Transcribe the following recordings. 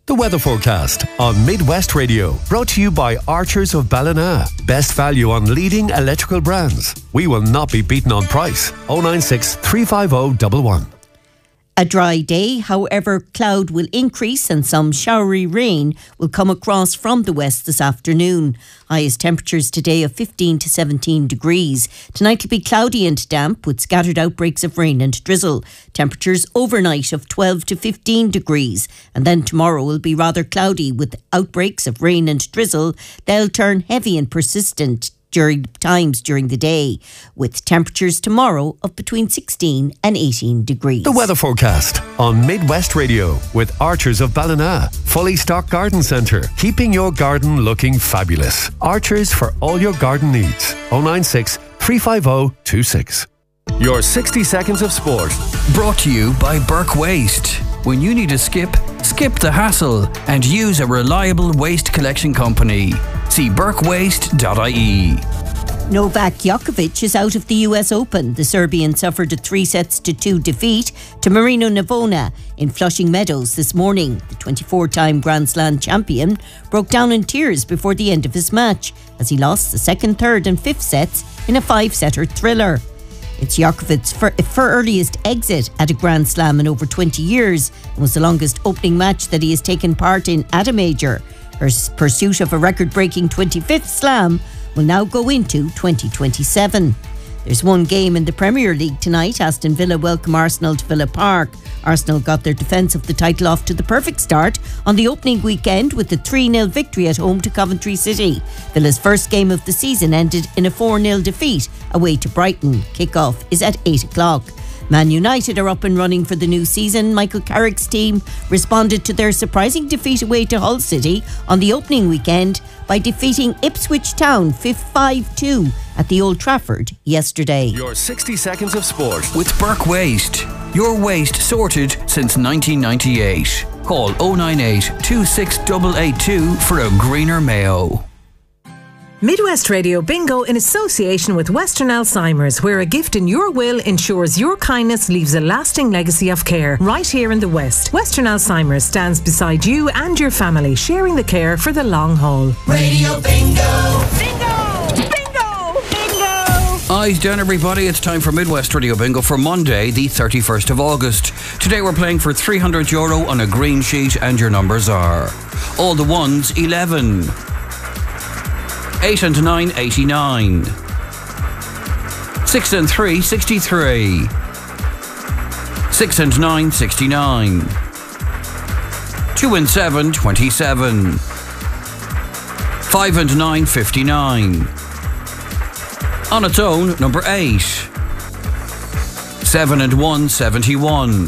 The weather forecast on Midwest Radio, brought to you by Archers of Ballina. Best value on leading electrical brands. We will not be beaten on price. 096 350 11. A dry day, however, cloud will increase and some showery rain will come across from the west this afternoon. Highest temperatures today of 15 to 17 degrees. Tonight will be cloudy and damp with scattered outbreaks of rain and drizzle. Temperatures overnight of 12 to 15 degrees. And then tomorrow will be rather cloudy with outbreaks of rain and drizzle. They'll turn heavy and persistent during the day, with temperatures tomorrow of between 16 and 18 degrees. The weather forecast on Midwest Radio with Archers of Ballina. Fully stocked garden centre, keeping your garden looking fabulous. Archers for all your garden needs. 096 350 26. Your 60 seconds of sport. Brought to you by Burke Waste. When you need a skip the hassle and use a reliable waste collection company. See burkewaste.ie. Novak Djokovic is out of the US Open. The Serbian suffered a 3-2 defeat to Marino Navona in Flushing Meadows this morning. The 24-time Grand Slam champion broke down in tears before the end of his match as he lost the second, third and fifth sets in a 5-setter thriller. It's Djokovic's for earliest exit at a Grand Slam in over 20 years and was the longest opening match that he has taken part in at a major. Her pursuit of a record-breaking 25th slam will now go into 2027. There's one game in the Premier League tonight. Aston Villa welcome Arsenal to Villa Park. Arsenal got their defence of the title off to the perfect start on the opening weekend with a 3-0 victory at home to Coventry City. Villa's first game of the season ended in a 4-0 defeat away to Brighton. Kick-off is at 8 o'clock. Man United are up and running for the new season. Michael Carrick's team responded to their surprising defeat away to Hull City on the opening weekend by defeating Ipswich Town 5-2 at the Old Trafford yesterday. Your 60 seconds of sport with Burke Waste. Your waste sorted since 1998. Call 098 26882 for a greener Mayo. Midwest Radio Bingo in association with Western Alzheimer's, where a gift in your will ensures your kindness leaves a lasting legacy of care. Right here in the West, Western Alzheimer's stands beside you and your family, sharing the care for the long haul. Radio Bingo! Bingo! Bingo! Bingo! Eyes down, everybody. It's time for Midwest Radio Bingo for Monday, the 31st of August. Today we're playing for €300 on a green sheet, and your numbers are all the ones, 11. 8 and 9, 89. 6 and 3, 63. 6 and 9, 69. 2 and 7, 27. 5 and 9, 59. On its own, number 8. 7 and 1, 71.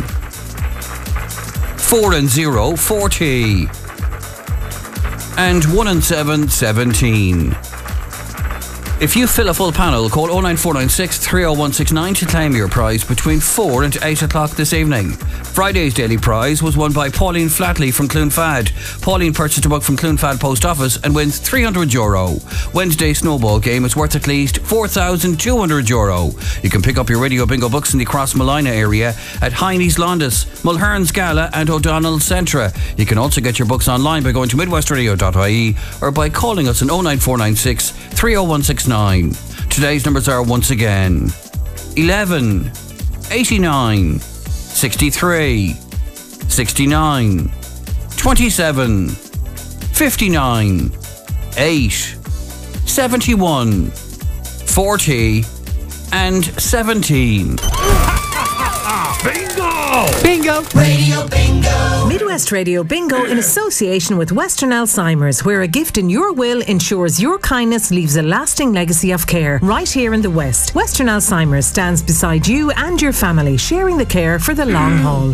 4 and 0, 40. And 1 and 7, 17. If you fill a full panel, call 09496 30169 to claim your prize between 4 and 8 o'clock this evening. Friday's daily prize was won by Pauline Flatley from Cloonfad. Pauline purchased a book from Cloonfad Post Office and wins €300. Wednesday's snowball game is worth at least €4,200. You can pick up your Radio Bingo books in the Crossmolina area at Heine's Londis, Mulherns Gala and O'Donnell's Centra. You can also get your books online by going to midwestradio.ie or by calling us on 09496 30169. Today's numbers are once again 11, 89, 63, 69, 27, 59, 8, 71, 40 and 17. Bingo! Bingo! Radio Bingo! Midwest Radio Bingo in association with Western Alzheimer's, where a gift in your will ensures your kindness leaves a lasting legacy of care. Right here in the West, Western Alzheimer's stands beside you and your family, sharing the care for the long haul.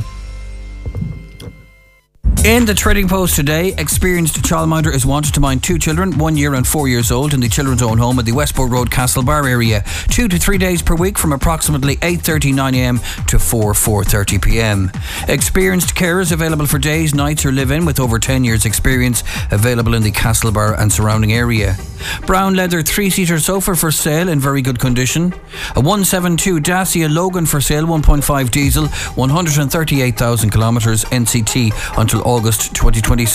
In the Trading Post today, experienced childminder is wanted to mind 2 children, 1 year and 4 years old, in the children's own home at the Westport Road, Castlebar area, 2 to 3 days per week from approximately 8:30, 9am to 4:30 pm. Experienced carers available for days, nights or live-in with over 10 years experience available in the Castlebar and surrounding area. Brown leather 3-seater sofa for sale in very good condition. A 172 Dacia Logan for sale, 1.5 diesel, 138,000 kilometres, NCT until August 2027.